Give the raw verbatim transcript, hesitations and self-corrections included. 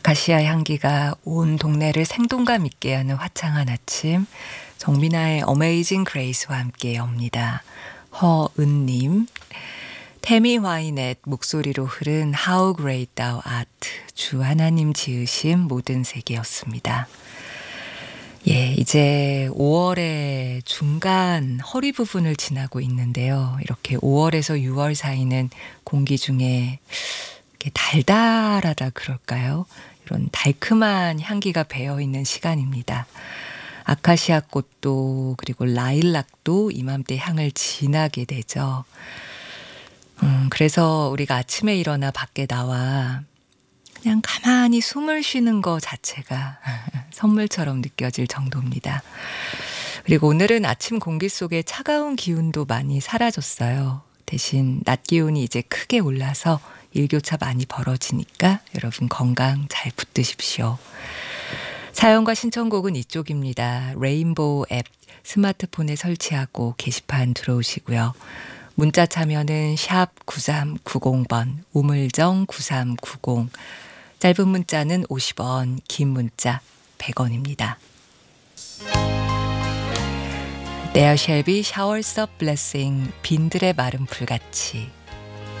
아카시아 향기가 온 동네를 생동감 있게 하는 화창한 아침, 정민아의 어메이징 그레이스와 함께 엽니다. 허은님, 태미 화이넷 목소리로 흐른 How Great Thou Art, 주 하나님 지으신 모든 세계였습니다. 예, 이제 오월의 중간 허리 부분을 지나고 있는데요. 이렇게 오월에서 유월 사이는 공기 중에 이렇게 달달하다 그럴까요? 이런 달큼한 향기가 배어있는 시간입니다. 아카시아 꽃도 그리고 라일락도 이맘때 향을 진하게 되죠. 음, 그래서 우리가 아침에 일어나 밖에 나와 그냥 가만히 숨을 쉬는 거 자체가 선물처럼 느껴질 정도입니다. 그리고 오늘은 아침 공기 속에 차가운 기운도 많이 사라졌어요. 대신 낮 기온이 이제 크게 올라서 일교차 많이 벌어지니까 여러분 건강 잘 붙드십시오. 사연과 신청곡은 이쪽입니다. 레인보우 앱 스마트폰에 설치하고 게시판 들어오시고요. 문자 참여는 샵 구삼구공 번, 우물정 구삼구공, 짧은 문자는 오십 원, 긴 문자 백 원입니다. There shall be showers of blessing, 빈들의 마른 풀같이.